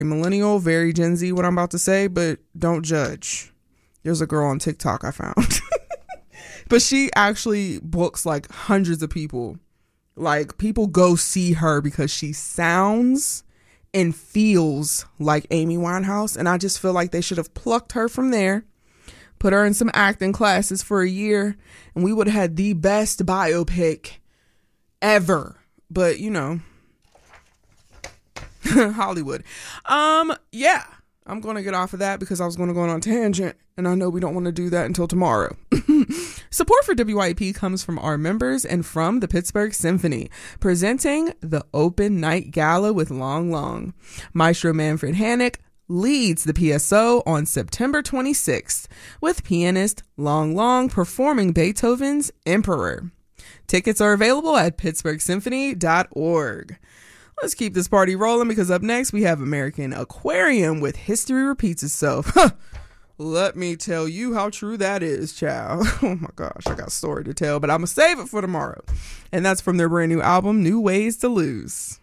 millennial, very Gen Z, what I'm about to say, but don't judge. There's a girl on TikTok I found. But she actually books like hundreds of people. Like, people go see her because she sounds and feels like Amy Winehouse. And I just feel like they should have plucked her from there, put her in some acting classes for a year, and we would have had the best biopic ever. But, you know, Hollywood. Yeah, I'm going to get off of that because I was going to go on a tangent, and I know we don't want to do that until tomorrow. Support for WYP comes from our members and from the Pittsburgh Symphony, presenting the Open Night Gala with Long Long. Maestro Manfred Hannick leads the PSO on September 26th, with pianist Long Long performing Beethoven's Emperor. Tickets are available at pittsburghsymphony.org. Let's keep this party rolling because up next we have American Aquarium with History Repeats Itself. Let me tell you how true that is, child. Oh my gosh, I got a story to tell, but I'm going to save it for tomorrow. And that's from their brand new album, New Ways to Lose.